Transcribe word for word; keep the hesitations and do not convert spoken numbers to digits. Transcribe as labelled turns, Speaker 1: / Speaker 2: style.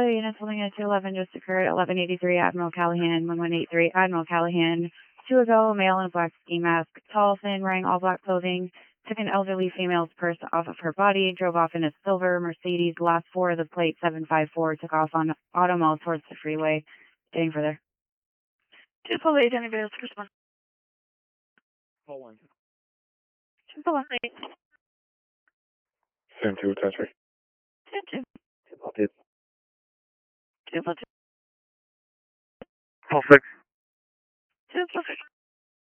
Speaker 1: Hello, units holding at two eleven just occurred at eleven eighty-three Admiral Callahan, one one eight three Admiral Callahan. Two ago, a male in a black ski mask, tall, thin, wearing all black clothing, took an elderly female's purse off of her body, drove off in a silver Mercedes. Last four of the plate seven five four took off on Automall towards the freeway. Getting further. Two police, anybody else respond?
Speaker 2: Call one.
Speaker 1: Two police.
Speaker 2: Send two, attach three.
Speaker 1: Two, two.
Speaker 2: Two, call two.
Speaker 1: Two, plus two.
Speaker 2: Call six.
Speaker 1: Two, plus six.